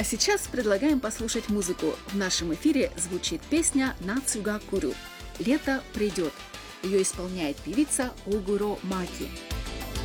сейчас предлагаем послушать музыку. В нашем эфире звучит песня «Нацуга Курю» — «Лето придет». Ее исполняет певица Огуро Маки.